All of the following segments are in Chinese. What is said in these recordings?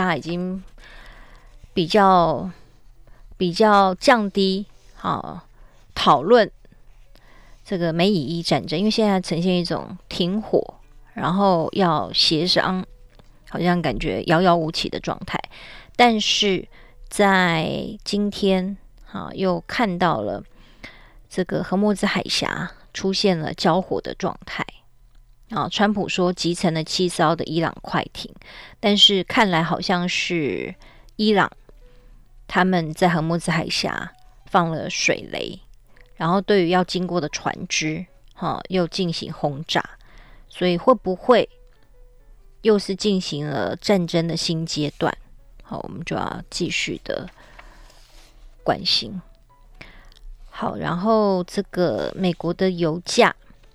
家已经比较降低讨论这个美以伊战争，因为现在呈现一种停火，然后要协商，好像感觉遥遥无期的状态。但是在今天又看到了这个荷默兹海峡出现了交火的状态川普说击沉了7艘的伊朗快艇，但是看来好像是伊朗他们在荷默兹海峡放了水雷，然后对于要经过的船只又进行轰炸，所以会不会又是进行了战争的新阶段？好，我们就要继续的关心。好，然后这个美国的油价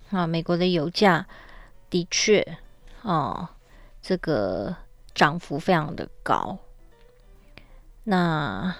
的确这个涨幅非常的高。那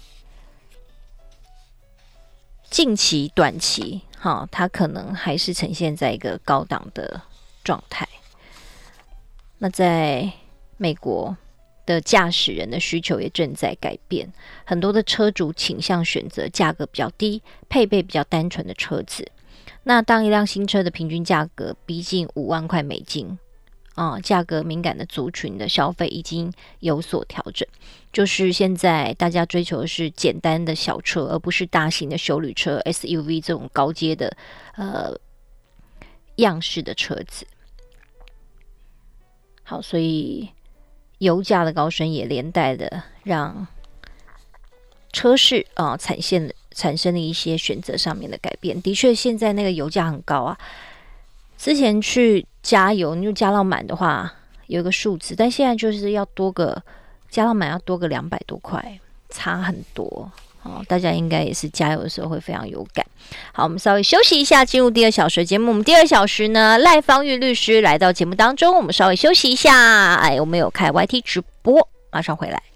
近期、短期它可能还是呈现在一个高档的状态。那在美国的驾驶人的需求也正在改变，很多的车主倾向选择价格比较低、配备比较单纯的车子。那当一辆新车的平均价格逼近5万块美金，价格敏感的族群的消费已经有所调整，就是现在大家追求的是简单的小车，而不是大型的休旅车 SUV 这种高阶的样式的车子。好，所以油价的高升也连带的让车市产生了一些选择上面的改变。的确现在那个油价很高之前去加油你就加到满的话有一个数字，但现在就是要加到满要多个200多块，差很多大家应该也是加油的时候会非常有感。好，我们稍微休息一下，进入第2小时的节目。我们第2小时呢，赖芳玉律师来到节目当中，我们稍微休息一下。我们有开 YT 直播，马上回来。